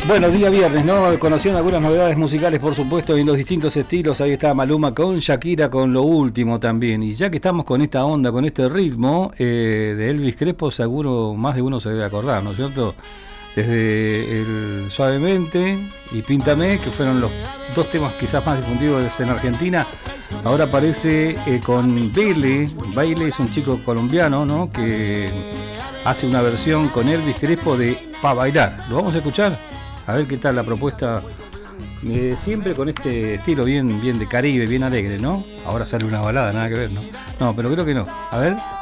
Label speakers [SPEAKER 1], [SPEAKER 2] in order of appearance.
[SPEAKER 1] Bueno, día viernes, ¿no? Conociendo algunas novedades musicales, por supuesto, en los distintos estilos. Ahí está Maluma con Shakira, con lo último también. Y ya que estamos con esta onda, con este ritmo de Elvis Crespo, seguro más de uno se debe acordar, ¿no es cierto? Desde el Suavemente y Píntame, que fueron los dos temas quizás más difundidos en Argentina. Ahora aparece con Baile. Baile es un chico colombiano, ¿no? Que hace una versión con Elvis Crespo de Pa' Bailar. ¿Lo vamos a escuchar? A ver qué tal la propuesta, siempre con este estilo bien de Caribe, bien alegre, ¿no? Ahora sale una balada, nada que ver, ¿no? No, pero creo que no. A ver.